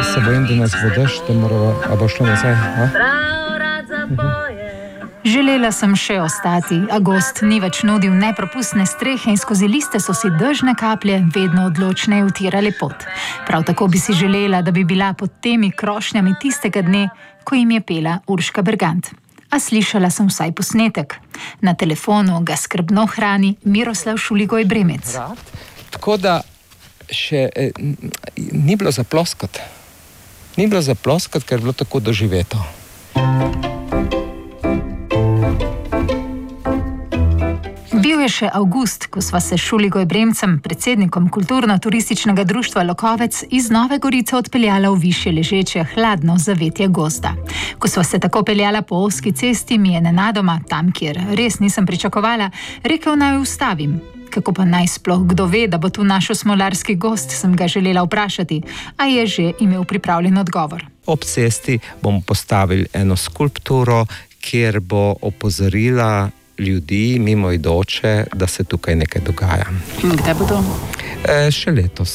se bojim, da nas bo dež, da moramo, a bo šlo nazaj, a? Želela sem še ostati, a gozd ni več nudil nepropustne strehe in skozi liste so si dežne kaplje vedno odločneje utirale pot. Prav tako bi si želela, da bi bila pod temi krošnjami tistega dne, ko jim je pela Urška Bergant. A slišala sem vsaj posnetek. Na telefonu ga skrbno hrani Miroslav Šuligoj Bremec. Tako da še ni bilo za ploskat. Ni bilo za ploskat, ker je bilo tako doživeto. Bil je še avgust, ko sva se s Šuligoj Bremcem, predsednikom kulturno-turističnega društva Lokovec, iz Nove Gorice odpeljala v višje ležeče hladno zavetje gozda. Ko sva se tako peljala po ozki cesti, mi je nenadoma, tam kjer res nisem pričakovala, rekel, naj ustavim. Kako pa naj sploh kdo ve, da bo tu našel smolarski gozd, sem ga želela vprašati, a je že imel pripravljen odgovor. Ob cesti bomo postavili eno skulpturo, kjer bo opozorila ljudi, mimoidoče, da se tukaj nekaj dogaja. Kdaj bo to? Še letos,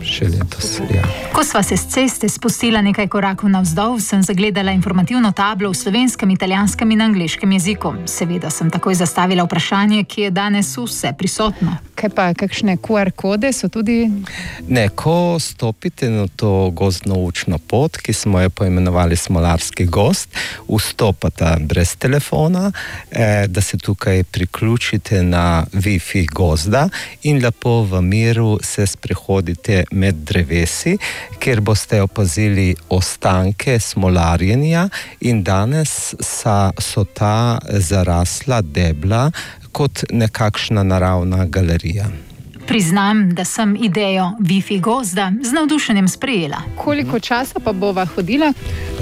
ja. Ko sva se s ceste spustila nekaj korakov navzdol, sem zagledala informativno tablo v slovenskem, italijanskem in angleškem jeziku. Seveda sem takoj zastavila vprašanje, ki je danes vse prisotno. Kaj pa, kakšne QR kode so tudi? Ne, ko stopite na to gozdno učno pot, ki smo jo poimenovali Smolarski gozd, vstopate brez telefona, da se tukaj priključite na Wi-Fi gozda in lepo v miru se sprehodite med drevesi, kjer boste opazili ostanke smolarjenja in danes so ta zarasla debla kot nekakšna naravna galerija. Priznam, da sem idejo Wi-Fi gozda z navdušenjem sprejela. Koliko časa pa bova hodila?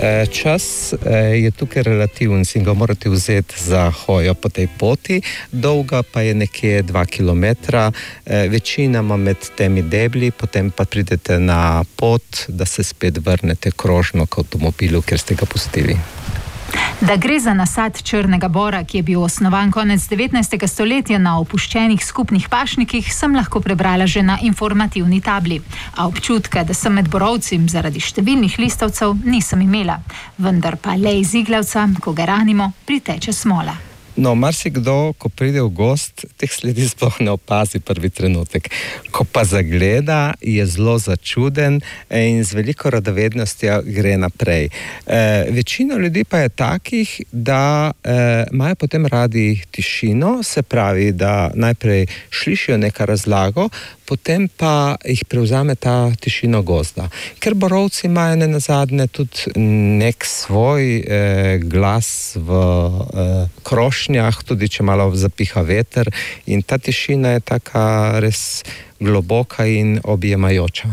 Čas je tukaj relativen in ga morate vzeti za hojo po tej poti. Dolga pa je nekje 2 kilometra, večinoma med temi debli, potem pa pridete na pot, da se spet vrnete krožno k avtomobilu, kjer ste ga pustili. Da gre za nasad črnega bora, ki je bil osnovan konec 19. stoletja na opuščenih skupnih pašnikih, sem lahko prebrala že na informativni tabli. A občutka, da sem med borovci zaradi številnih listavcev, nisem imela. Vendar pa le iz iglavca, ko ga ranimo, priteče smola. No, marsikdo, ko pride v gozd, teh sledi sploh ne opazi prvi trenutek. Ko pa zagleda, je zelo začuden in z veliko radovednostjo gre naprej. Večina ljudi pa je takih, da imajo potem radi tišino, se pravi, da najprej slišijo neko razlago, potem pa jih prevzame ta tišino gozda. Ker borovci imajo nenazadnje tudi nek svoj glas v krošnjah, tudi če malo zapiha veter, in ta tišina je taka res globoka in objemajoča.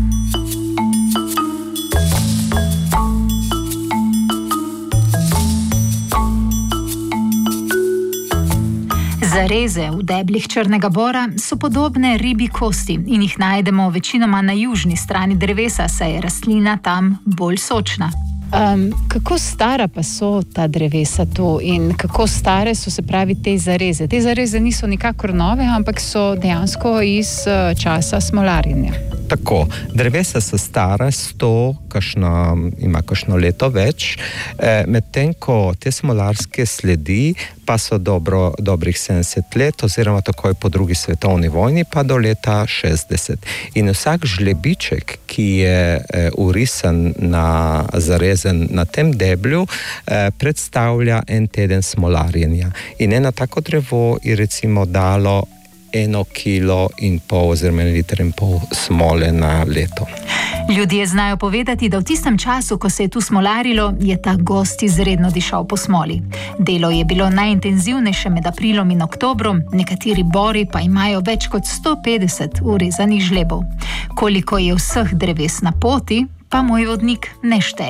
Zareze v deblih črnega bora so podobne ribji kosti in jih najdemo večinoma na južni strani drevesa, saj je rastlina tam bolj sočna. Kako stara pa so ta drevesa tu in kako stare so, se pravi, te zareze? Te zareze niso nikakor nove, ampak so dejansko iz časa smolarjenja. Tako, drevesa so stara, ima kakšno leto več, medtem ko te smolarske sledi pa so dobrih 70 let, oziroma takoj po drugi svetovni vojni pa do leta 60. In vsak žlebiček, ki je urisan zarezen na tem deblju, predstavlja en teden smolarjenja. In eno tako drevo je recimo dalo 1,5 kilo oziroma 1,5 litra smole na leto. Ljudje znajo povedati, da v tistem času, ko se je tu smolarilo, je ta gozd izredno dišal po smoli. Delo je bilo najintenzivnejše med aprilom in oktobrom, nekateri bori pa imajo več kot 150 urezanih žlebov. Koliko je vseh dreves na poti, pa moj vodnik ne šteje.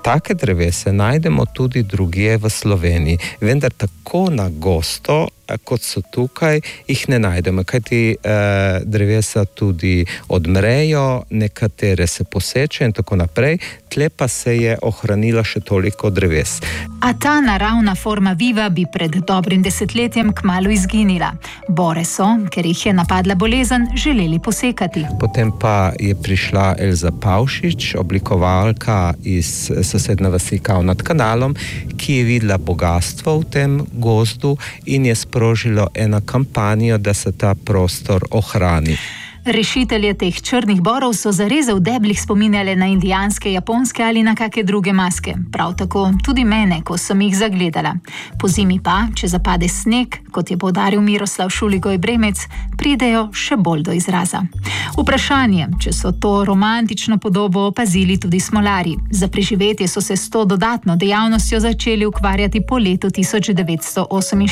take drevese najdemo tudi drugje v Sloveniji, vendar tako na gosto, kot so tukaj, jih ne najdemo, kajti drevesa tudi odmrejo, nekatere se posečejo in tako naprej, tle pa se je ohranilo še toliko dreves. A ta naravna forma viva bi pred dobrim desetletjem kmalu izginila. Bore so, ker jih je napadla bolezen, želeli posekati. Potem pa je prišla Elza Pavšič, oblikovalka iz sosednje vasi Kao nad Kanalom, ki je videla bogatstvo v tem gozdu in je sprožilo eno kampanjo, da se ta prostor ohrani. Rešitelje teh črnih borov so zareze v deblih spominjale na indijanske, japonske ali na kakšne druge maske. Prav tako tudi mene, ko sem jih zagledala. Pozimi pa, če zapade sneg, kot je poudaril Miroslav Šuligoj Bremec, pridejo še bolj do izraza. Vprašanje, če so to romantično podobo opazili tudi smolarji. Za preživetje so se s to dodatno dejavnostjo začeli ukvarjati po letu 1948.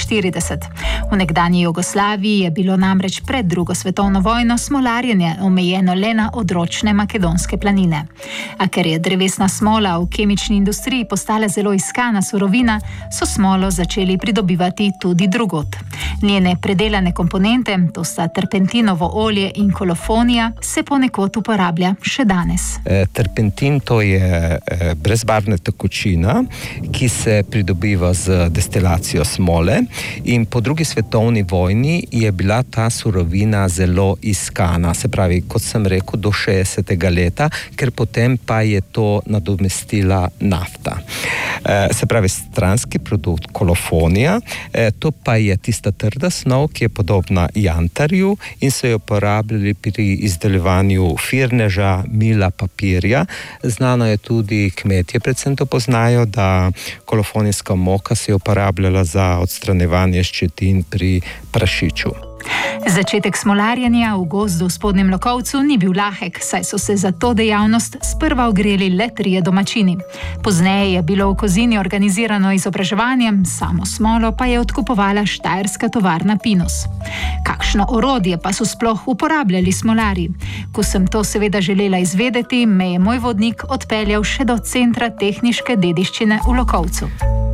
V nekdanji Jugoslaviji je bilo namreč pred drugo svetovno vojno smolarjenje omejeno le na odročne makedonske planine. A ker je drevesna smola v kemični industriji postala zelo iskana surovina, so smolo začeli pridobivati tudi drugod. Njene predelane komponente, to sta terpentinovo olje in kolofonija, se ponekod uporablja še danes. Terpentin to je brezbarvna tekočina, ki se pridobiva z destilacijo smole in po drugi svetovni vojni je bila ta surovina zelo iskana, se pravi, kot sem rekel, do 60. leta, ker potem pa je to nadomestila nafta. Se pravi, stranski produkt kolofonija, to pa je tista trda snov, ki je podobna jantarju in so jo uporabljali pri izdelovanju firneža, mila, papirja. Znano je tudi, kmetje predvsem to poznajo, da kolofonijska moka se je uporabljala za odstranjevanje ščetin pri prašiču. Začetek smolarjenja v gozdu v Spodnjem Lokovcu ni bil lahek, saj so se za to dejavnost sprva ogreli le 3 domačini. Pozneje je bilo v Kozini organizirano izobraževanje, samo smolo pa je odkupovala štajerska tovarna Pinus. Kakšno orodje pa so sploh uporabljali smolarji? Ko sem to seveda želela izvedeti, me je moj vodnik odpeljal še do Centra tehniške dediščine v Lokovcu.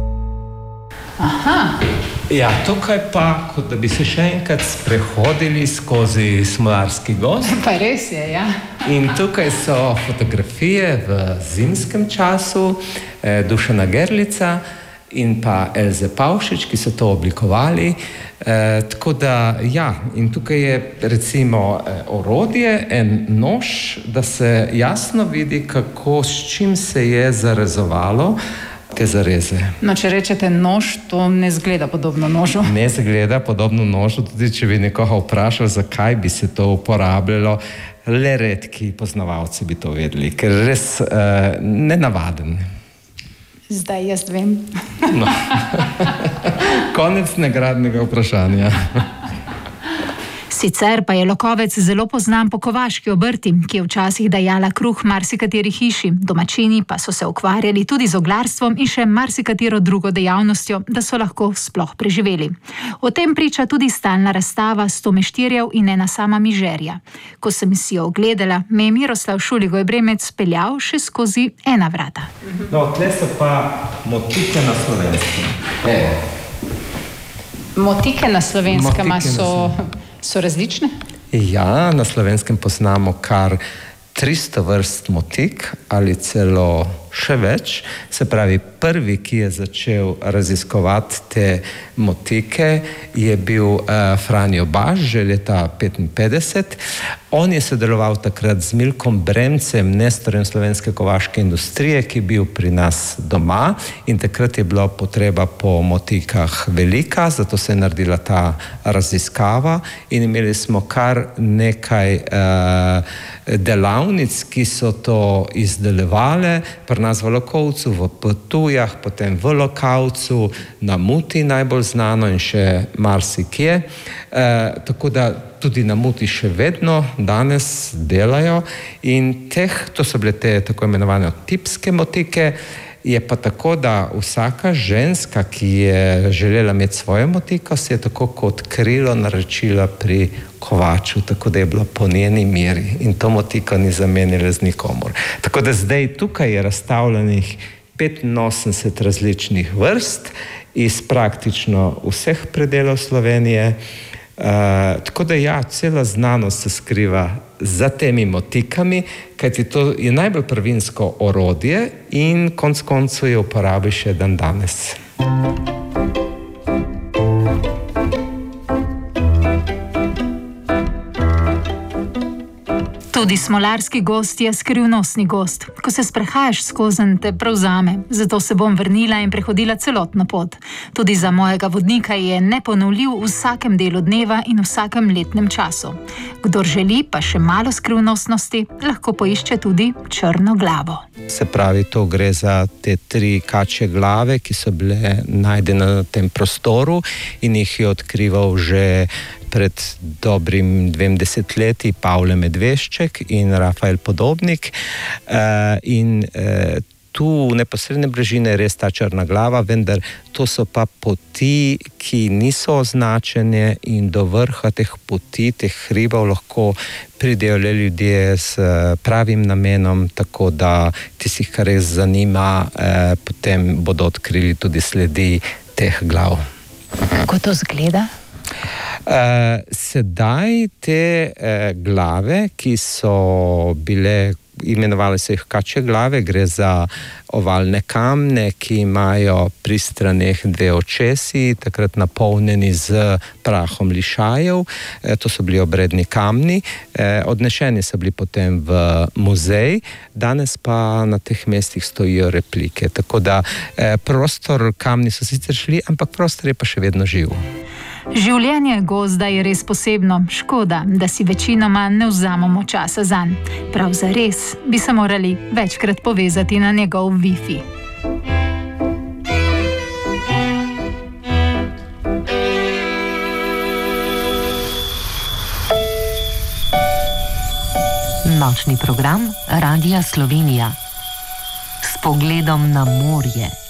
Aha. Ja, tukaj pa, kot da bi se še enkrat sprehodili skozi smolarski gozd. Pa res je, ja. In tukaj so fotografije v zimskem času Dušana Gerlica in pa Elze Pavšič, ki so to oblikovali. Tako da, ja, in tukaj je recimo orodje, en nož, da se jasno vidi, kako, s čim se je zarezovalo te zareze. No, če rečete nož, to ne zgleda podobno nožu. Ne zgleda podobno nožu, tudi če bi nekoga vprašal, zakaj bi se to uporabljalo, le redki poznavalci bi to vedeli, ker res nenavaden. Zdaj jaz vem. No. Konec nagradnega vprašanja. Sicer pa je Lokovec zelo poznan po kovaški obrti, ki je včasih dajala kruh marsikateri hiši. Domačini pa so se ukvarjali tudi z oglarstvom in še marsikatero drugo dejavnostjo, da so lahko sploh preživeli. O tem priča tudi stalna razstava 100 meštirjev in ena sama mižerja. Ko sem si jo ogledala, me je Miroslav Šuligoj Bremec speljal še skozi ena vrata. No, tle so pa motike na slovenskem. Motike na slovenskem so različne? Ja, na slovenskem poznamo kar 300 vrst motik ali celo še več. Se pravi, prvi, ki je začel raziskovati te motike, je bil Franjo Baš, že leta 1955. On je sodeloval takrat z Milkom Bremcem, nestorjem slovenske kovaške industrije, ki je bil pri nas doma in takrat je bila potreba po motikah velika, zato se je naredila ta raziskava in imeli smo kar nekaj delavnic, ki so to izdelevale, pri nas v Lokovcu, v Ptujah, potem v Lokavcu, na Muti najbolj znano in še marsikje. Tako da tudi na Muti še vedno danes delajo in to so bile te tako imenovane tipske motike. Je pa tako, da vsaka ženska, ki je želela imeti svojo motiko, si je tako kot krilo naročila pri kovaču, tako da je bila po njeni meri in to motiko ni zamenjala z nikomor. Tako da zdaj tukaj je razstavljenih 85 različnih vrst iz praktično vseh predelov Slovenije. Tako da ja, cela znanost se skriva za temi motikami, kajti to je najbolj prvinsko orodje in konec koncev je uporabi še dan danes. Tudi Smolarski gozd je skrivnostni gozd. Ko se sprehajaš skozenj, te prevzame. Zato se bom vrnila in prehodila celotno pot. Tudi za mojega vodnika je neponovljiv v vsakem delu dneva in vsakem letnem času. Kdor želi pa še malo skrivnostnosti, lahko poišče tudi črno glavo. Se pravi, to gre za te 3 kačje glave, ki so bile najdene na tem prostoru in jih je odkrival že pred dobrim 2 desetletji Pavle Medvešček in Rafael Podobnik. Tu v neposredne bližine je res ta črna glava, vendar to so pa poti, ki niso označene in do vrha teh poti, teh hribov lahko pridejo le ljudje s pravim namenom, tako da tistih, kar res zanima, potem bodo odkrili tudi sledi teh glav. Kako to zgleda? Sedaj te glave, ki so bile, imenovali se jih kačje glave, gre za ovalne kamne, ki imajo pri straneh 2 očesi, takrat napolnjeni z prahom lišajev. To so bili obredni kamni. Odnešeni so bili potem v muzej, danes pa na teh mestih stojijo replike. Tako da prostor, kamni so sicer šli, ampak prostor je pa še vedno živ. Življenje gozda je res posebno. Škoda, da si večinoma ne vzamemo časa zanj. Prav zares bi se morali večkrat povezati na njegov Wi-Fi. Nočni program Radia Slovenija s pogledom na morje.